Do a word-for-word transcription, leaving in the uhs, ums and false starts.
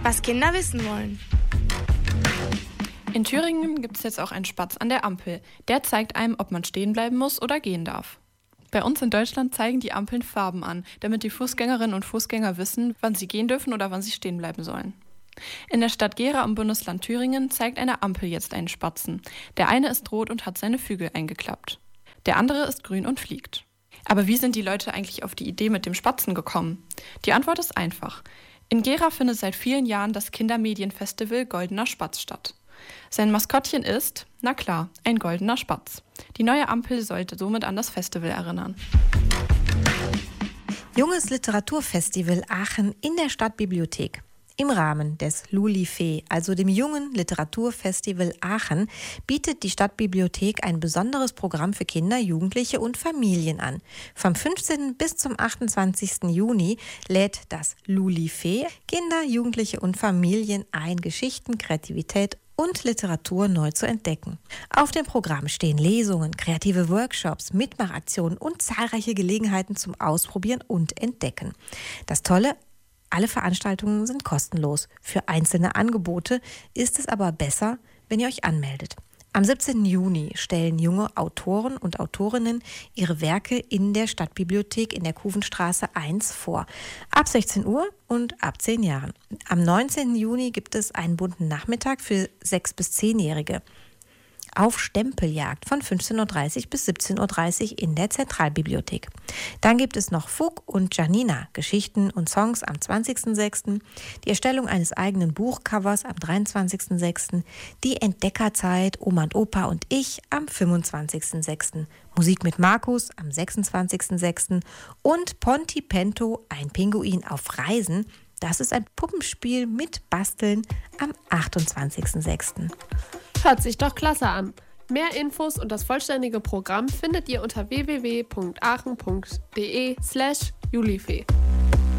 was Kinder wissen wollen. In Thüringen gibt es jetzt auch einen Spatz an der Ampel. Der zeigt einem, ob man stehen bleiben muss oder gehen darf. Bei uns in Deutschland zeigen die Ampeln Farben an, damit die Fußgängerinnen und Fußgänger wissen, wann sie gehen dürfen oder wann sie stehen bleiben sollen. In der Stadt Gera im Bundesland Thüringen zeigt eine Ampel jetzt einen Spatzen. Der eine ist rot und hat seine Flügel eingeklappt. Der andere ist grün und fliegt. Aber wie sind die Leute eigentlich auf die Idee mit dem Spatzen gekommen? Die Antwort ist einfach. In Gera findet seit vielen Jahren das Kindermedienfestival Goldener Spatz statt. Sein Maskottchen ist, na klar, ein goldener Spatz. Die neue Ampel sollte somit an das Festival erinnern. Junges Literaturfestival Aachen in der Stadtbibliothek. Im Rahmen des Lulifee, also dem Jungen Literaturfestival Aachen, bietet die Stadtbibliothek ein besonderes Programm für Kinder, Jugendliche und Familien an. Vom fünfzehnten bis zum achtundzwanzigsten Juni lädt das Lulifee Kinder, Jugendliche und Familien ein, Geschichten, Kreativität und Literatur neu zu entdecken. Auf dem Programm stehen Lesungen, kreative Workshops, Mitmachaktionen und zahlreiche Gelegenheiten zum Ausprobieren und Entdecken. Das Tolle: alle Veranstaltungen sind kostenlos. Für einzelne Angebote ist es aber besser, wenn ihr euch anmeldet. Am siebzehnten Juni stellen junge Autoren und Autorinnen ihre Werke in der Stadtbibliothek in der Kuvenstraße eins vor. Ab sechzehn Uhr und ab zehn Jahren. Am neunzehnten Juni gibt es einen bunten Nachmittag für sechs- bis zehnjährige. Auf Stempeljagd von fünfzehn Uhr dreißig bis siebzehn Uhr dreißig in der Zentralbibliothek. Dann gibt es noch Fug und Janina, Geschichten und Songs am zwanzigsten sechsten, die Erstellung eines eigenen Buchcovers am dreiundzwanzigsten sechsten, die Entdeckerzeit Oma und Opa und ich am fünfundzwanzigsten sechsten, Musik mit Markus am sechsundzwanzigsten sechsten und Ponti Pento, ein Pinguin auf Reisen. Das ist ein Puppenspiel mit Basteln am achtundzwanzigsten sechsten. Hört sich doch klasse an. Mehr Infos und das vollständige Programm findet ihr unter w w w punkt aachen punkt d e slash julifee.